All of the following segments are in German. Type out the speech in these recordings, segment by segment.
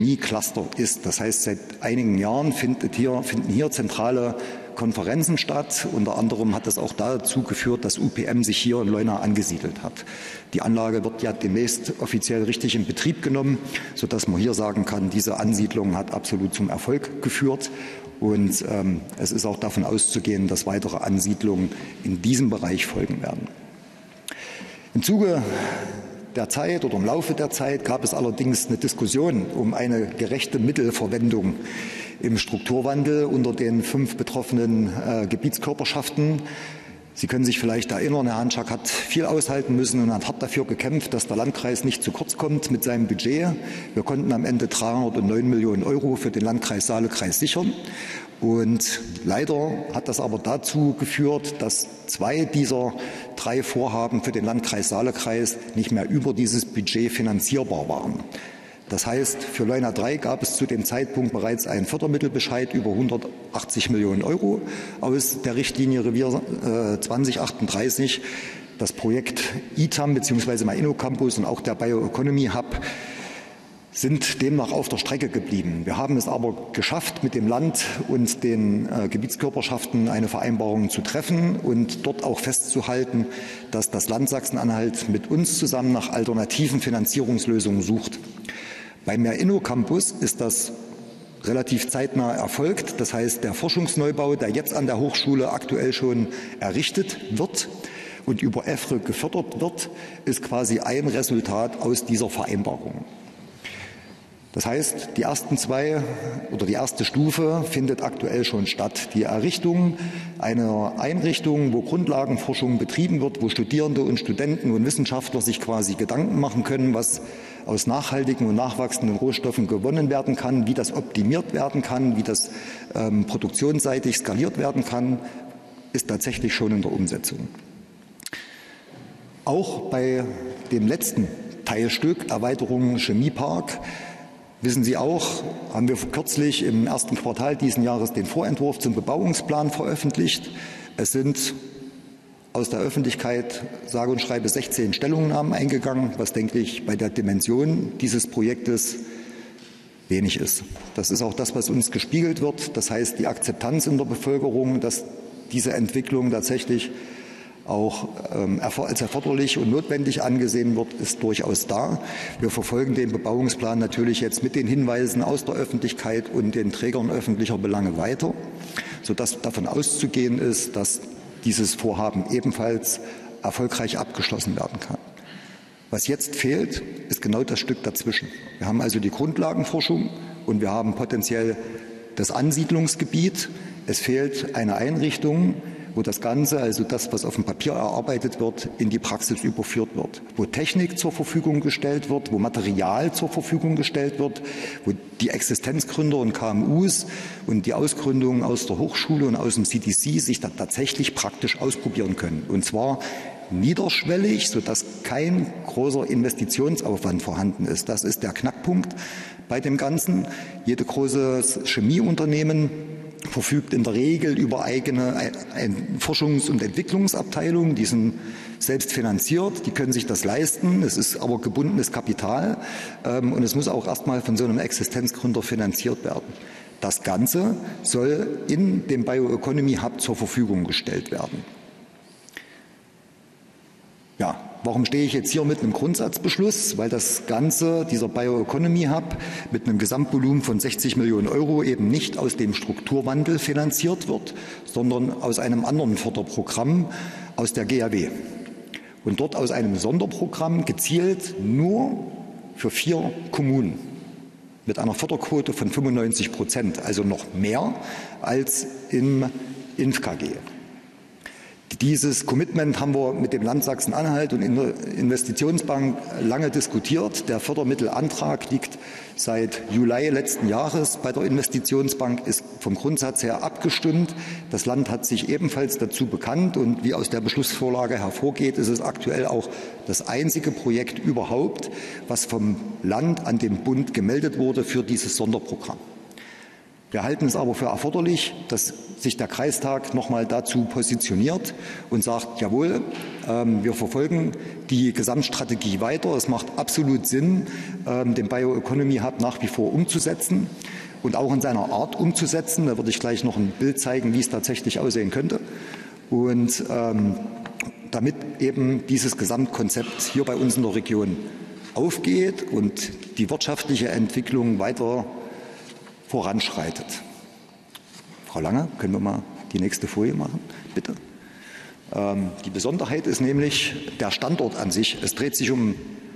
Cluster ist. Das heißt, seit einigen Jahren finden hier zentrale Konferenzen statt. Unter anderem hat das auch dazu geführt, dass UPM sich hier in Leuna angesiedelt hat. Die Anlage wird ja demnächst offiziell richtig in Betrieb genommen, sodass man hier sagen kann, diese Ansiedlung hat absolut zum Erfolg geführt. Und es ist auch davon auszugehen, dass weitere Ansiedlungen in diesem Bereich folgen werden. Im Zuge der Zeit oder im Laufe der Zeit gab es allerdings eine Diskussion um eine gerechte Mittelverwendung im Strukturwandel unter den 5 betroffenen Gebietskörperschaften. Sie können sich vielleicht erinnern, Herr Hanschak hat viel aushalten müssen und hat hart dafür gekämpft, dass der Landkreis nicht zu kurz kommt mit seinem Budget. Wir konnten am Ende 309 Millionen € für den Landkreis Saale-Kreis sichern. Und leider hat das aber dazu geführt, dass 2 dieser 3 Vorhaben für den Landkreis Saale-Kreis nicht mehr über dieses Budget finanzierbar waren. Das heißt, für Leuna 3 gab es zu dem Zeitpunkt bereits einen Fördermittelbescheid über 180 Millionen € aus der Richtlinie Revier 2038. Das Projekt ITAM bzw. MyInnoCampus und auch der Bioeconomy Hub sind demnach auf der Strecke geblieben. Wir haben es aber geschafft, mit dem Land und den Gebietskörperschaften eine Vereinbarung zu treffen und dort auch festzuhalten, dass das Land Sachsen-Anhalt mit uns zusammen nach alternativen Finanzierungslösungen sucht. Beim MyInnoCampus ist das relativ zeitnah erfolgt. Das heißt, der Forschungsneubau, der jetzt an der Hochschule aktuell schon errichtet wird und über EFRE gefördert wird, ist quasi ein Resultat aus dieser Vereinbarung. Das heißt, die ersten 2 oder die erste Stufe findet aktuell schon statt. Die Errichtung einer Einrichtung, wo Grundlagenforschung betrieben wird, wo Studierende und Studenten und Wissenschaftler sich quasi Gedanken machen können, was aus nachhaltigen und nachwachsenden Rohstoffen gewonnen werden kann, wie das optimiert werden kann, wie das produktionsseitig skaliert werden kann, ist tatsächlich schon in der Umsetzung. Auch bei dem letzten Teilstück Erweiterung Chemiepark wissen Sie auch, haben wir kürzlich im ersten Quartal diesen Jahres den Vorentwurf zum Bebauungsplan veröffentlicht. Es sind aus der Öffentlichkeit sage und schreibe 16 Stellungnahmen eingegangen, was, denke ich, bei der Dimension dieses Projektes wenig ist. Das ist auch das, was uns gespiegelt wird. Das heißt, die Akzeptanz in der Bevölkerung, dass diese Entwicklung tatsächlich auch als erforderlich und notwendig angesehen wird, ist durchaus da. Wir verfolgen den Bebauungsplan natürlich jetzt mit den Hinweisen aus der Öffentlichkeit und den Trägern öffentlicher Belange weiter, sodass davon auszugehen ist, dass dieses Vorhaben ebenfalls erfolgreich abgeschlossen werden kann. Was jetzt fehlt, ist genau das Stück dazwischen. Wir haben also die Grundlagenforschung und wir haben potenziell das Ansiedlungsgebiet. Es fehlt eine Einrichtung, wo das Ganze, also das, was auf dem Papier erarbeitet wird, in die Praxis überführt wird, wo Technik zur Verfügung gestellt wird, wo Material zur Verfügung gestellt wird, wo die Existenzgründer und KMUs und die Ausgründungen aus der Hochschule und aus dem CDC sich da tatsächlich praktisch ausprobieren können. Und zwar niederschwellig, sodass kein großer Investitionsaufwand vorhanden ist. Das ist der Knackpunkt bei dem Ganzen. Jede große Chemieunternehmen verfügt in der Regel über eigene Forschungs- und Entwicklungsabteilungen. Die sind selbst finanziert, die können sich das leisten. Es ist aber gebundenes Kapital und es muss auch erstmal von so einem Existenzgründer finanziert werden. Das Ganze soll in dem Bioeconomy Hub zur Verfügung gestellt werden. Ja, warum stehe ich jetzt hier mit einem Grundsatzbeschluss? Weil das Ganze, dieser Bioeconomy Hub, mit einem Gesamtvolumen von 60 Millionen € eben nicht aus dem Strukturwandel finanziert wird, sondern aus einem anderen Förderprogramm aus der GAW. Und dort aus einem Sonderprogramm gezielt nur für 4 Kommunen mit einer Förderquote von 95%, also noch mehr als im INFKG. Dieses Commitment haben wir mit dem Land Sachsen-Anhalt und in der Investitionsbank lange diskutiert. Der Fördermittelantrag liegt seit Juli letzten Jahres bei der Investitionsbank, ist vom Grundsatz her abgestimmt. Das Land hat sich ebenfalls dazu bekannt und wie aus der Beschlussvorlage hervorgeht, ist es aktuell auch das einzige Projekt überhaupt, was vom Land an den Bund gemeldet wurde für dieses Sonderprogramm. Wir halten es aber für erforderlich, dass sich der Kreistag nochmal dazu positioniert und sagt, jawohl, wir verfolgen die Gesamtstrategie weiter. Es macht absolut Sinn, den Bioeconomy Hub nach wie vor umzusetzen und auch in seiner Art umzusetzen. Da würde ich gleich noch ein Bild zeigen, wie es tatsächlich aussehen könnte. Und damit eben dieses Gesamtkonzept hier bei uns in der Region aufgeht und die wirtschaftliche Entwicklung weiter voranschreitet. Frau Lange, können wir mal die nächste Folie machen, bitte? Die Besonderheit ist nämlich der Standort an sich. Es dreht sich um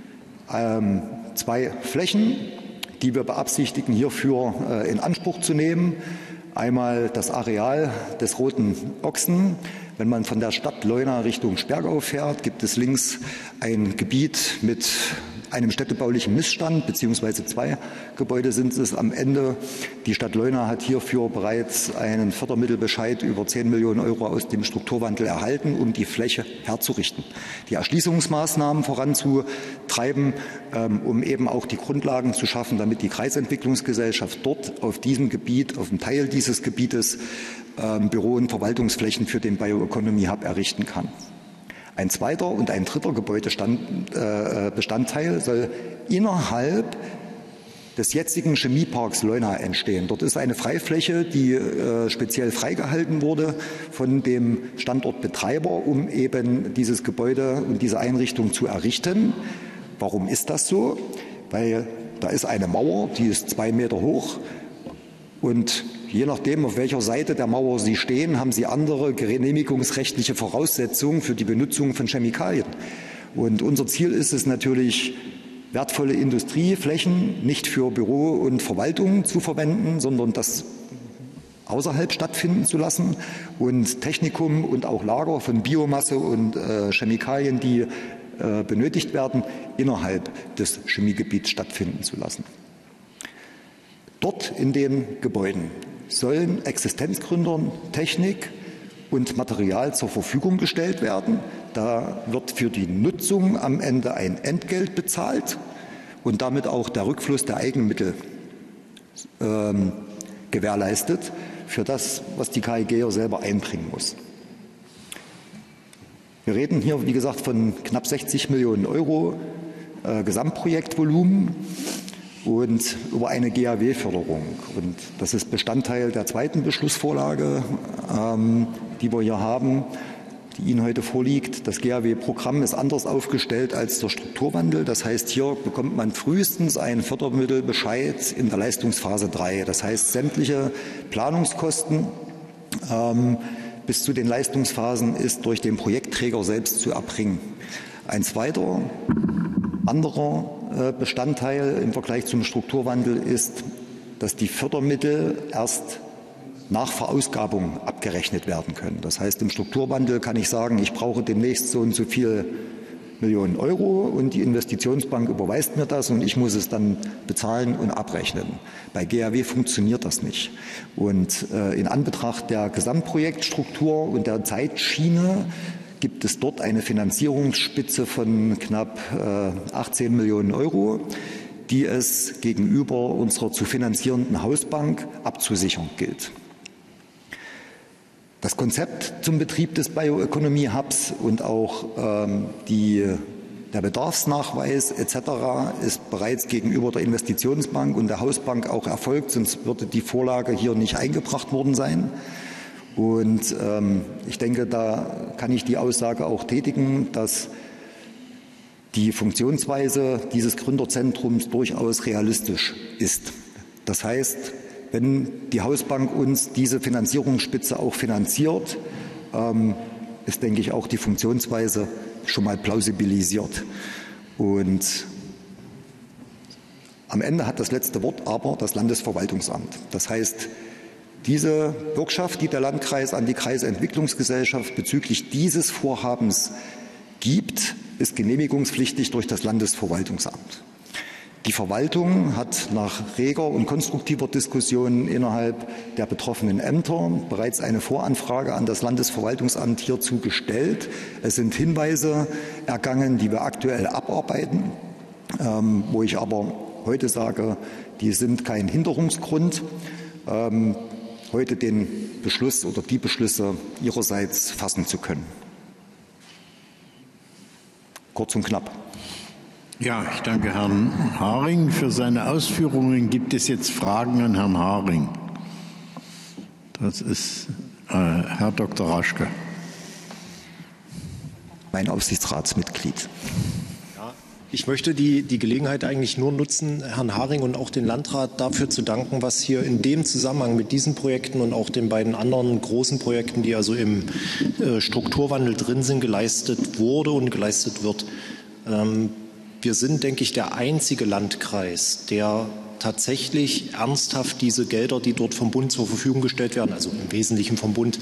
2 Flächen, die wir beabsichtigen, hierfür in Anspruch zu nehmen. Einmal das Areal des Roten Ochsen. Wenn man von der Stadt Leuna Richtung Sperrgau fährt, gibt es links ein Gebiet mit einem städtebaulichen Missstand, beziehungsweise 2 Gebäude sind es am Ende. Die Stadt Leuna hat hierfür bereits einen Fördermittelbescheid über 10 Millionen Euro aus dem Strukturwandel erhalten, um die Fläche herzurichten, die Erschließungsmaßnahmen voranzutreiben, um eben auch die Grundlagen zu schaffen, damit die Kreisentwicklungsgesellschaft dort auf diesem Gebiet, auf einem Teil dieses Gebietes Büro- und Verwaltungsflächen für den Bioeconomy Hub errichten kann. Ein zweiter und ein dritter Gebäudebestandteil soll innerhalb des jetzigen Chemieparks Leuna entstehen. Dort ist eine Freifläche, die speziell freigehalten wurde von dem Standortbetreiber, um eben dieses Gebäude und diese Einrichtung zu errichten. Warum ist das so? Weil da ist eine Mauer, die ist 2 Meter hoch und je nachdem, auf welcher Seite der Mauer Sie stehen, haben Sie andere genehmigungsrechtliche Voraussetzungen für die Benutzung von Chemikalien. Und unser Ziel ist es natürlich, wertvolle Industrieflächen nicht für Büro und Verwaltung zu verwenden, sondern das außerhalb stattfinden zu lassen und Technikum und auch Lager von Biomasse und Chemikalien, die benötigt werden, innerhalb des Chemiegebiets stattfinden zu lassen. Dort in den Gebäuden sollen Existenzgründern Technik und Material zur Verfügung gestellt werden. Da wird für die Nutzung am Ende ein Entgelt bezahlt und damit auch der Rückfluss der Eigenmittel gewährleistet für das, was die KEG selber einbringen muss. Wir reden hier, wie gesagt, von knapp 60 Millionen Euro Gesamtprojektvolumen und über eine GAW-Förderung. Und das ist Bestandteil der zweiten Beschlussvorlage, die wir hier haben, die Ihnen heute vorliegt. Das GAW-Programm ist anders aufgestellt als der Strukturwandel. Das heißt, hier bekommt man frühestens einen Fördermittelbescheid in der Leistungsphase 3. Das heißt, sämtliche Planungskosten bis zu den Leistungsphasen ist durch den Projektträger selbst zu erbringen. Ein zweiter, anderer Bestandteil im Vergleich zum Strukturwandel ist, dass die Fördermittel erst nach Verausgabung abgerechnet werden können. Das heißt, im Strukturwandel kann ich sagen, ich brauche demnächst so und so viel Millionen Euro und die Investitionsbank überweist mir das und ich muss es dann bezahlen und abrechnen. Bei GAW funktioniert das nicht. Und in Anbetracht der Gesamtprojektstruktur und der Zeitschiene gibt es dort eine Finanzierungsspitze von knapp 18 Millionen Euro, die es gegenüber unserer zu finanzierenden Hausbank abzusichern gilt. Das Konzept zum Betrieb des Bioeconomy Hubs und auch der Bedarfsnachweis etc. ist bereits gegenüber der Investitionsbank und der Hausbank auch erfolgt, sonst würde die Vorlage hier nicht eingebracht worden sein. Und ich denke, da kann ich die Aussage auch tätigen, dass die Funktionsweise dieses Gründerzentrums durchaus realistisch ist. Das heißt, wenn die Hausbank uns diese Finanzierungsspitze auch finanziert, ist, denke ich, auch die Funktionsweise schon mal plausibilisiert. Und am Ende hat das letzte Wort aber das Landesverwaltungsamt. Das heißt, diese Bürgschaft, die der Landkreis an die Kreisentwicklungsgesellschaft bezüglich dieses Vorhabens gibt, ist genehmigungspflichtig durch das Landesverwaltungsamt. Die Verwaltung hat nach reger und konstruktiver Diskussion innerhalb der betroffenen Ämter bereits eine Voranfrage an das Landesverwaltungsamt hierzu gestellt. Es sind Hinweise ergangen, die wir aktuell abarbeiten, wo ich aber heute sage, die sind kein Hinderungsgrund. heute den Beschluss oder die Beschlüsse Ihrerseits fassen zu können. Kurz und knapp. Ja, ich danke Herrn Haring für seine Ausführungen. Gibt es jetzt Fragen an Herrn Haring? Das ist Herr Dr. Raschke. Mein Aufsichtsratsmitglied. Ich möchte die Gelegenheit eigentlich nur nutzen, Herrn Haring und auch den Landrat dafür zu danken, was hier in dem Zusammenhang mit diesen Projekten und auch den beiden anderen großen Projekten, die also im Strukturwandel drin sind, geleistet wurde und geleistet wird. Wir sind, denke ich, der einzige Landkreis, der tatsächlich ernsthaft diese Gelder, die dort vom Bund zur Verfügung gestellt werden, also im Wesentlichen vom Bund,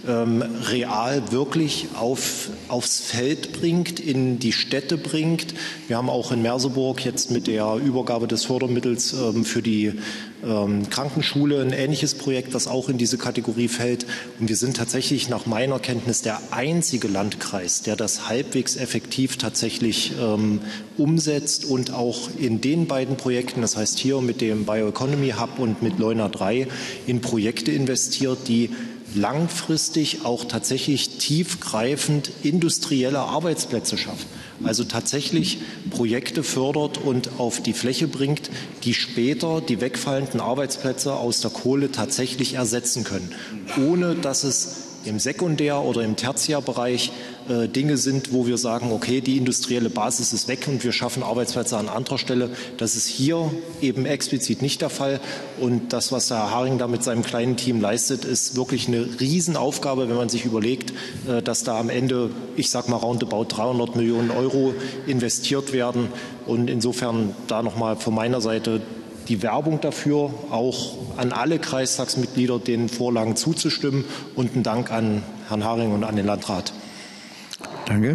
real wirklich aufs Feld bringt, in die Städte bringt. Wir haben auch in Merseburg jetzt mit der Übergabe des Fördermittels für die Krankenschule ein ähnliches Projekt, was auch in diese Kategorie fällt. Und wir sind tatsächlich nach meiner Kenntnis der einzige Landkreis, der das halbwegs effektiv tatsächlich umsetzt und auch in den beiden Projekten, das heißt hier mit dem Bioeconomy Hub und mit Leuna 3, in Projekte investiert, die langfristig auch tatsächlich tiefgreifend industrielle Arbeitsplätze schaffen. Also tatsächlich Projekte fördert und auf die Fläche bringt, die später die wegfallenden Arbeitsplätze aus der Kohle tatsächlich ersetzen können, ohne dass es im Sekundär- oder im Tertiärbereich Dinge sind, wo wir sagen, okay, die industrielle Basis ist weg und wir schaffen Arbeitsplätze an anderer Stelle. Das ist hier eben explizit nicht der Fall. Und das, was Herr Haring da mit seinem kleinen Team leistet, ist wirklich eine Riesenaufgabe, wenn man sich überlegt, dass da am Ende, ich sage mal roundabout 300 Millionen Euro investiert werden. Und insofern da nochmal von meiner Seite die Werbung dafür, auch an alle Kreistagsmitglieder den Vorlagen zuzustimmen, und ein Dank an Herrn Haring und an den Landrat. Danke.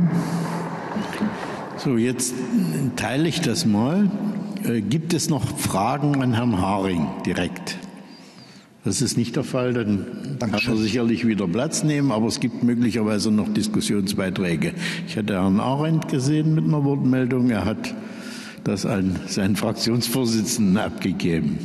So, jetzt teile ich das mal. Gibt es noch Fragen an Herrn Haring direkt? Das ist nicht der Fall, dann kann er sicherlich wieder Platz nehmen, aber es gibt möglicherweise noch Diskussionsbeiträge. Ich hatte Herrn Arendt gesehen mit einer Wortmeldung. Er hat das an seinen Fraktionsvorsitzenden abgegeben.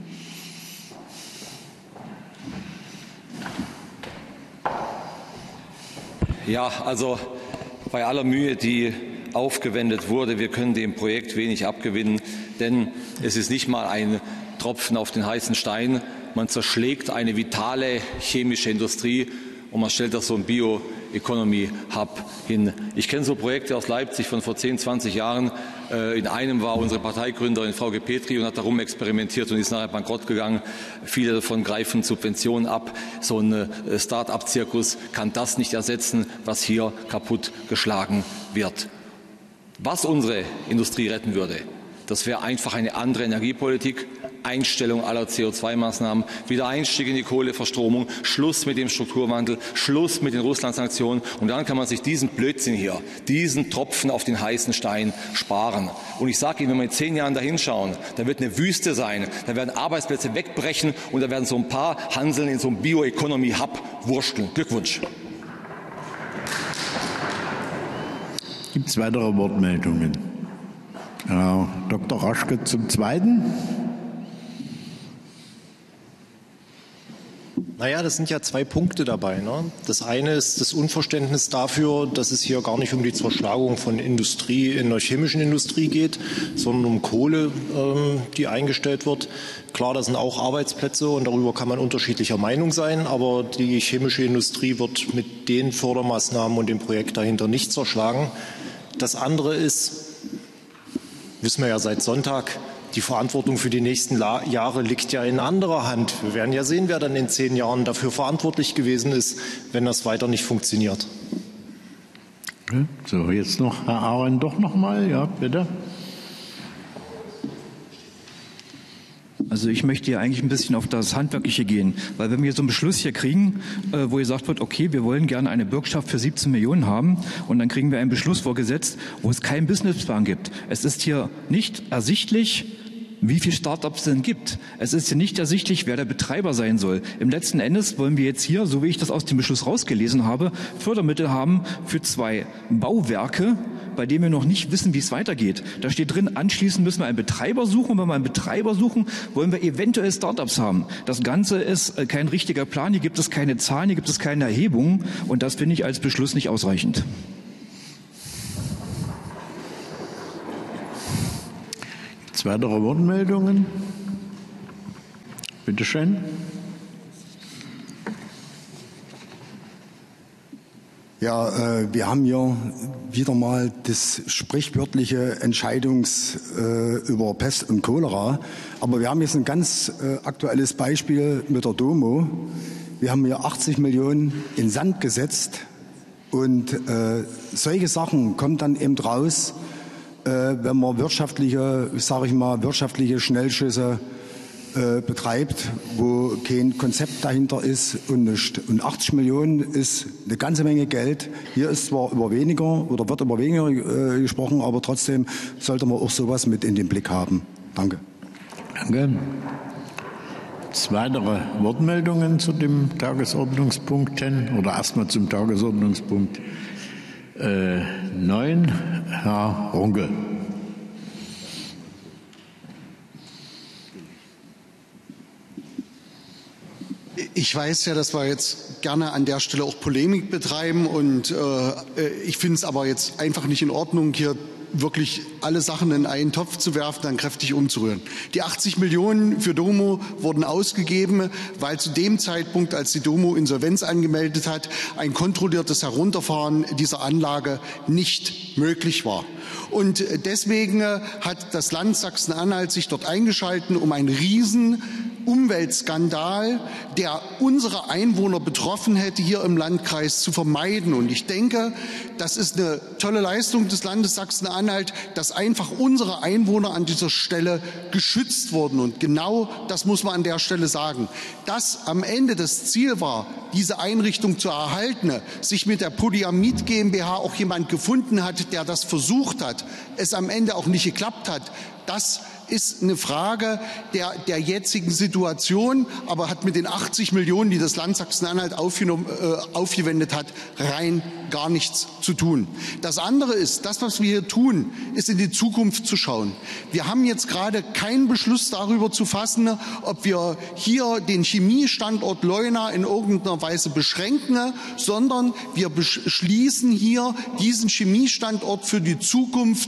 Ja, also bei aller Mühe, die aufgewendet wurde, wir können dem Projekt wenig abgewinnen, denn es ist nicht mal ein Tropfen auf den heißen Stein. Man zerschlägt eine vitale chemische Industrie und man stellt das so ein Bioeconomy-Hub hin. Ich kenne so Projekte aus Leipzig von vor 10, 20 Jahren. In einem war unsere Parteigründerin Frau Petri und hat darum experimentiert und ist nachher bankrott gegangen. Viele davon greifen Subventionen ab. So ein Start-up-Zirkus kann das nicht ersetzen, was hier kaputtgeschlagen wird. Was unsere Industrie retten würde, das wäre einfach eine andere Energiepolitik, Einstellung aller CO2-Maßnahmen, Wiedereinstieg in die Kohleverstromung, Schluss mit dem Strukturwandel, Schluss mit den Russland-Sanktionen. Und dann kann man sich diesen Blödsinn hier, diesen Tropfen auf den heißen Stein sparen. Und ich sage Ihnen, wenn wir in 10 Jahren da hinschauen, da wird eine Wüste sein, da werden Arbeitsplätze wegbrechen und da werden so ein paar Hanseln in so einem Bioeconomy-Hub wursteln. Glückwunsch. Gibt es weitere Wortmeldungen? Herr Dr. Raschke zum Zweiten. Naja, das sind ja 2 Punkte dabei. Ne? Das eine ist das Unverständnis dafür, dass es hier gar nicht um die Zerschlagung von Industrie in der chemischen Industrie geht, sondern um Kohle, die eingestellt wird. Klar, das sind auch Arbeitsplätze und darüber kann man unterschiedlicher Meinung sein, aber die chemische Industrie wird mit den Fördermaßnahmen und dem Projekt dahinter nicht zerschlagen. Das andere ist, wissen wir ja seit Sonntag, die Verantwortung für die nächsten Jahre liegt ja in anderer Hand. Wir werden ja sehen, wer dann in 10 Jahren dafür verantwortlich gewesen ist, wenn das weiter nicht funktioniert. So, jetzt noch Herr Arendt doch noch mal. Ja, bitte. Also ich möchte hier eigentlich ein bisschen auf das Handwerkliche gehen, weil wenn wir so einen Beschluss hier kriegen, wo gesagt wird, okay, wir wollen gerne eine Bürgschaft für 17 Millionen haben und dann kriegen wir einen Beschluss vorgesetzt, wo es keinen Businessplan gibt. Es ist hier nicht ersichtlich, wie viele Startups es denn gibt. Es ist hier nicht ersichtlich, wer der Betreiber sein soll. Im letzten Endes wollen wir jetzt hier, so wie ich das aus dem Beschluss rausgelesen habe, Fördermittel haben für 2 Bauwerke, bei dem wir noch nicht wissen, wie es weitergeht. Da steht drin, anschließend müssen wir einen Betreiber suchen. Und wenn wir einen Betreiber suchen, wollen wir eventuell Startups haben. Das Ganze ist kein richtiger Plan. Hier gibt es keine Zahlen, hier gibt es keine Erhebungen. Und das finde ich als Beschluss nicht ausreichend. Gibt es weitere Wortmeldungen? Bitte schön. Ja, wir haben hier wieder mal das sprichwörtliche über Pest und Cholera. Aber wir haben jetzt ein ganz aktuelles Beispiel mit der Domo. Wir haben hier 80 Millionen in Sand gesetzt. Und solche Sachen kommen dann eben raus, wenn man wirtschaftliche Schnellschüsse betreibt, wo kein Konzept dahinter ist und nichts. Und 80 Millionen ist eine ganze Menge Geld. Hier ist zwar über weniger oder wird über weniger gesprochen, aber trotzdem sollte man auch sowas mit in den Blick haben. Danke. Danke. Weitere Wortmeldungen zu dem Tagesordnungspunkt 10 oder erstmal zum Tagesordnungspunkt 9. Herr Runge. Ich weiß ja, dass wir jetzt gerne an der Stelle auch Polemik betreiben und ich finde es aber jetzt einfach nicht in Ordnung, hier wirklich alle Sachen in einen Topf zu werfen, dann kräftig umzurühren. Die 80 Millionen für Domo wurden ausgegeben, weil zu dem Zeitpunkt, als die Domo Insolvenz angemeldet hat, ein kontrolliertes Herunterfahren dieser Anlage nicht möglich war. Und deswegen hat das Land Sachsen-Anhalt sich dort eingeschaltet, um einen riesen Umweltskandal, der unsere Einwohner betroffen hätte, hier im Landkreis zu vermeiden. Und ich denke, das ist eine tolle Leistung des Landes Sachsen-Anhalt, dass einfach unsere Einwohner an dieser Stelle geschützt wurden. Und genau das muss man an der Stelle sagen. Dass am Ende das Ziel war, diese Einrichtung zu erhalten, sich mit der Polyamid GmbH auch jemand gefunden hat, der das versucht hat, es am Ende auch nicht geklappt hat, das ist eine Frage der jetzigen Situation, aber hat mit den 80 Millionen, die das Land Sachsen-Anhalt aufgewendet hat, rein gar nichts zu tun. Das andere ist, das, was wir hier tun, ist in die Zukunft zu schauen. Wir haben jetzt gerade keinen Beschluss darüber zu fassen, ob wir hier den Chemiestandort Leuna in irgendeiner Weise beschränken, sondern wir beschließen hier, diesen Chemiestandort für die Zukunft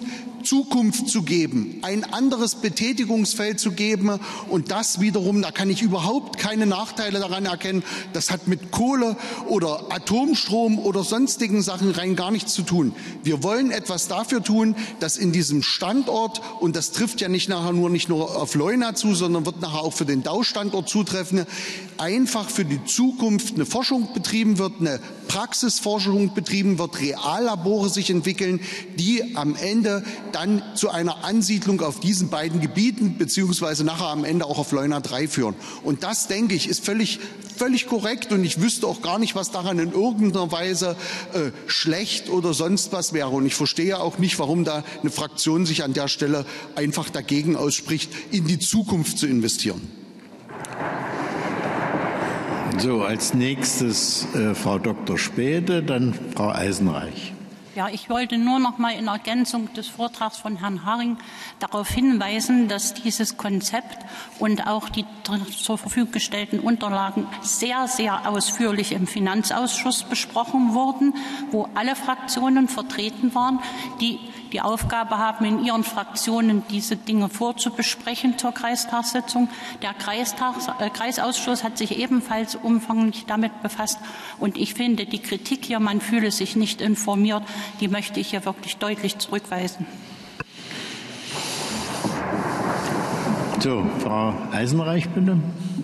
zu geben, ein anderes Betätigungsfeld zu geben und das wiederum, da kann ich überhaupt keine Nachteile daran erkennen, das hat mit Kohle oder Atomstrom oder sonstigen Sachen rein gar nichts zu tun. Wir wollen etwas dafür tun, dass in diesem Standort, und das trifft ja nicht nur auf Leuna zu, sondern wird nachher auch für den Dau-Standort zutreffen, einfach für die Zukunft eine Forschung betrieben wird, eine Praxisforschung betrieben wird, Reallabore sich entwickeln, die am Ende dann zu einer Ansiedlung auf diesen beiden Gebieten beziehungsweise nachher am Ende auch auf Leuna 3 führen. Und das, denke ich, ist völlig korrekt und ich wüsste auch gar nicht, was daran in irgendeiner Weise schlecht oder sonst was wäre. Und ich verstehe auch nicht, warum da eine Fraktion sich an der Stelle einfach dagegen ausspricht, in die Zukunft zu investieren. So, als nächstes Frau Dr. Späte, dann Frau Eisenreich. Ja, ich wollte nur noch mal in Ergänzung des Vortrags von Herrn Haring darauf hinweisen, dass dieses Konzept und auch die zur Verfügung gestellten Unterlagen sehr, sehr ausführlich im Finanzausschuss besprochen wurden, wo alle Fraktionen vertreten waren, die die Aufgabe haben, in ihren Fraktionen diese Dinge vorzubesprechen zur Kreistagssitzung. Der Kreisausschuss hat sich ebenfalls umfangreich damit befasst. Und ich finde, die Kritik hier, man fühle sich nicht informiert, die möchte ich hier wirklich deutlich zurückweisen. So, Frau Eisenreich, bitte.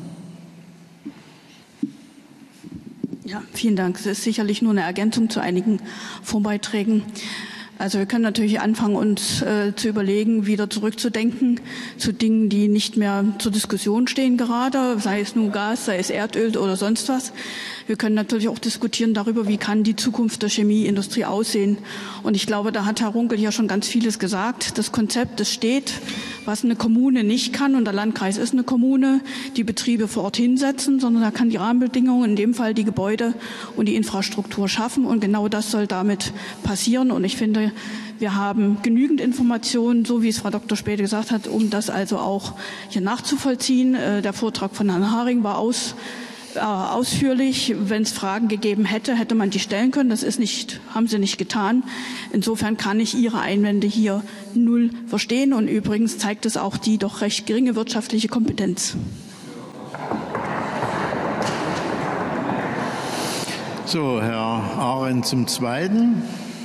Ja, vielen Dank. Es ist sicherlich nur eine Ergänzung zu einigen Vorbeiträgen. Also wir können natürlich anfangen, uns zu überlegen, wieder zurückzudenken zu Dingen, die nicht mehr zur Diskussion stehen gerade, sei es nun Gas, sei es Erdöl oder sonst was. Wir können natürlich auch diskutieren darüber, wie kann die Zukunft der Chemieindustrie aussehen. Und ich glaube, da hat Herr Runkel ja schon ganz vieles gesagt. Das Konzept, das steht, was eine Kommune nicht kann, und der Landkreis ist eine Kommune, die Betriebe vor Ort hinsetzen, sondern da kann die Rahmenbedingungen, in dem Fall die Gebäude und die Infrastruktur schaffen. Und genau das soll damit passieren. Und ich finde, denke, wir haben genügend Informationen, so wie es Frau Dr. Späth gesagt hat, um das also auch hier nachzuvollziehen. Der Vortrag von Herrn Haring war ausführlich. Wenn es Fragen gegeben hätte, hätte man die stellen können. Das ist nicht, haben Sie nicht getan. Insofern kann ich Ihre Einwände hier null verstehen. Und übrigens zeigt es auch die doch recht geringe wirtschaftliche Kompetenz. So, Herr Arendt zum Zweiten.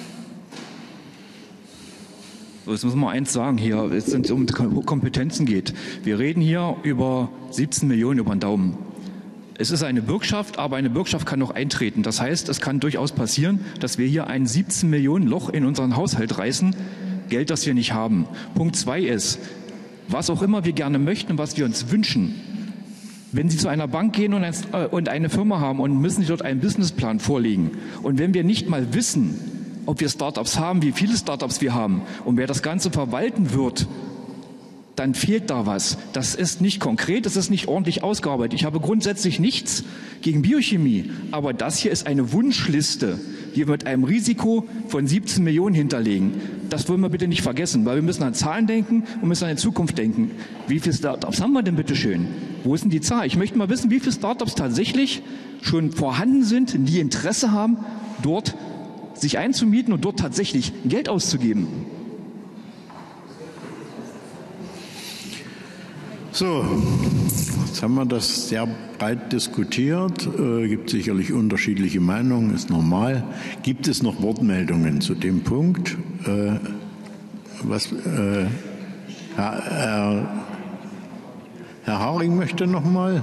Jetzt muss man eins sagen hier, wenn es um Kompetenzen geht. Wir reden hier über 17 Millionen über den Daumen. Es ist eine Bürgschaft, aber eine Bürgschaft kann noch eintreten. Das heißt, es kann durchaus passieren, dass wir hier ein 17 Millionen Loch in unseren Haushalt reißen, Geld, das wir nicht haben. Punkt 2 ist, was auch immer wir gerne möchten, was wir uns wünschen. Wenn Sie zu einer Bank gehen und eine Firma haben und müssen Sie dort einen Businessplan vorlegen. Und wenn wir nicht mal wissen, ob wir Startups haben, wie viele Startups wir haben und wer das Ganze verwalten wird, dann fehlt da was. Das ist nicht konkret, das ist nicht ordentlich ausgearbeitet. Ich habe grundsätzlich nichts gegen Biochemie, aber das hier ist eine Wunschliste, die wir mit einem Risiko von 17 Millionen hinterlegen. Das wollen wir bitte nicht vergessen, weil wir müssen an Zahlen denken und müssen an die Zukunft denken. Wie viele Startups haben wir denn bitte schön? Wo ist denn die Zahl? Ich möchte mal wissen, wie viele Startups tatsächlich schon vorhanden sind, die Interesse haben, dort sich einzumieten und dort tatsächlich Geld auszugeben. So, jetzt haben wir das sehr breit diskutiert. Gibt sicherlich unterschiedliche Meinungen, ist normal. Gibt es noch Wortmeldungen zu dem Punkt? Herr Haring möchte noch mal.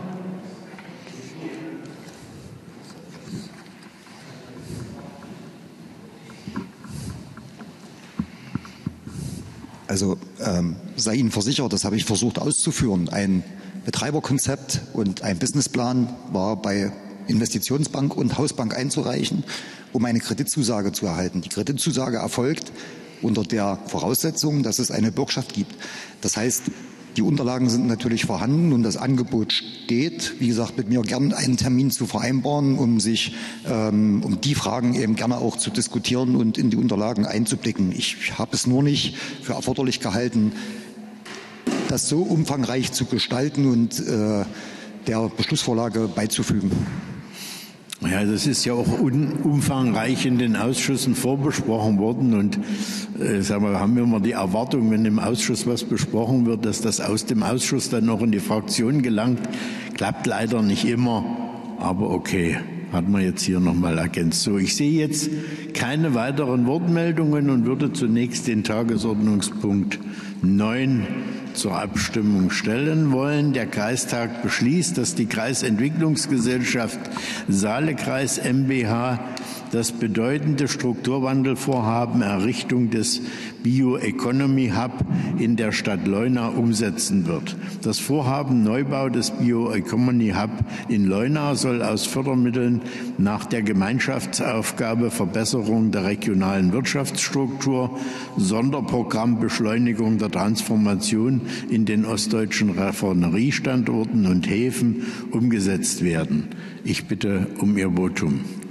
Also sei Ihnen versichert, das habe ich versucht auszuführen. Ein Betreiberkonzept und ein Businessplan war bei Investitionsbank und Hausbank einzureichen, um eine Kreditzusage zu erhalten. Die Kreditzusage erfolgt unter der Voraussetzung, dass es eine Bürgschaft gibt. Das heißt, die Unterlagen sind natürlich vorhanden und das Angebot steht. Wie gesagt, mit mir gern einen Termin zu vereinbaren, um die Fragen eben gerne auch zu diskutieren und in die Unterlagen einzublicken. Ich habe es nur nicht für erforderlich gehalten, das so umfangreich zu gestalten und der Beschlussvorlage beizufügen. Ja, das ist ja auch umfangreich in den Ausschüssen vorbesprochen worden und haben wir immer die Erwartung, wenn im Ausschuss was besprochen wird, dass das aus dem Ausschuss dann noch in die Fraktion gelangt. Klappt leider nicht immer, aber okay, hat man jetzt hier nochmal ergänzt. So, ich sehe jetzt keine weiteren Wortmeldungen und würde zunächst den Tagesordnungspunkt 9 zur Abstimmung stellen wollen. Der Kreistag beschließt, dass die Kreisentwicklungsgesellschaft Saale-Kreis mbH das bedeutende Strukturwandelvorhaben Errichtung des Bioeconomy Hub in der Stadt Leuna umsetzen wird. Das Vorhaben Neubau des Bioeconomy Hub in Leuna soll aus Fördermitteln nach der Gemeinschaftsaufgabe Verbesserung der regionalen Wirtschaftsstruktur, Sonderprogramm Beschleunigung der Transformation in den ostdeutschen Raffineriestandorten und Häfen umgesetzt werden. Ich bitte um Ihr Votum.